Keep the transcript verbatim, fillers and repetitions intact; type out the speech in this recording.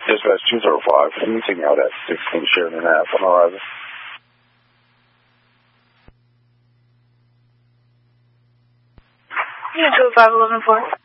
Dispatch two zero five, anything out at sixteen Sheridan Ave on arrival. Yeah, two five eleven four.